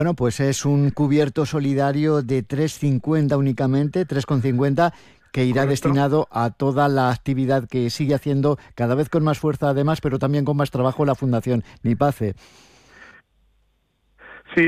Bueno, pues es un cubierto solidario de 3,50 únicamente, 3,50, que irá Correcto. destinado a toda la actividad que sigue haciendo cada vez con más fuerza además, pero también con más trabajo la Fundación Nipace. Sí,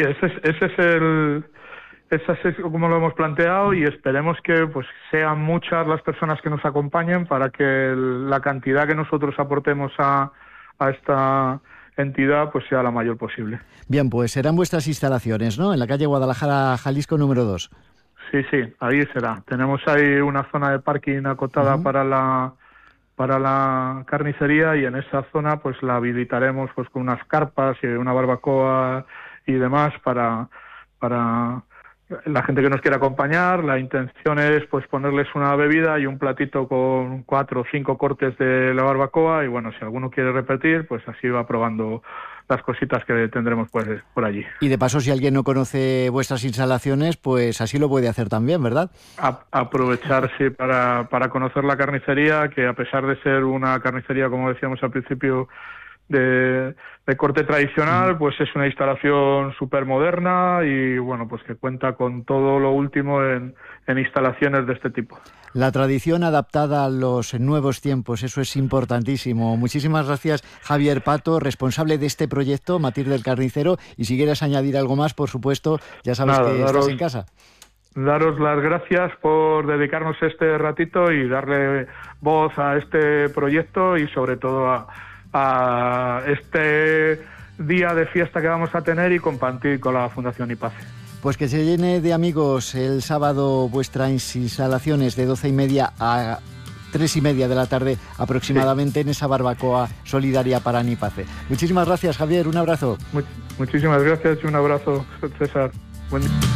ese es como lo hemos planteado, y esperemos que pues sean muchas las personas que nos acompañen para que la cantidad que nosotros aportemos a esta entidad pues sea la mayor posible. Bien, pues serán vuestras instalaciones, ¿no? En la calle Guadalajara, Jalisco, número 2. Sí, sí, ahí será. Tenemos ahí una zona de parking acotada Uh-huh. para la carnicería, y en esa zona pues la habilitaremos pues con unas carpas y una barbacoa y demás para la gente que nos quiera acompañar. La intención es pues ponerles una bebida y un platito con 4 o 5 cortes de la barbacoa, y bueno, si alguno quiere repetir, pues así va probando las cositas que tendremos pues por allí. Y de paso, si alguien no conoce vuestras instalaciones, pues así lo puede hacer también, ¿verdad? Aprovechar, sí, para conocer la carnicería, que a pesar de ser una carnicería, como decíamos al principio, de corte tradicional, pues es una instalación súper moderna y bueno, pues que cuenta con todo lo último en instalaciones de este tipo. La tradición adaptada a los nuevos tiempos, eso es importantísimo. Muchísimas gracias, Javier Pato, responsable de este proyecto, Matir del Carnicero. Y si quieres añadir algo más, por supuesto, ya sabes Nada, que estás en casa. daros las gracias por dedicarnos este ratito y darle voz a este proyecto, y sobre todo a este día de fiesta que vamos a tener y compartir con la Fundación Nipace. Pues que se llene de amigos el sábado vuestras instalaciones de 12:30 a 3:30 de la tarde aproximadamente, sí, en esa barbacoa solidaria para Nipace. Muchísimas gracias, Javier, un abrazo. Muchísimas gracias y un abrazo, César. Buen día.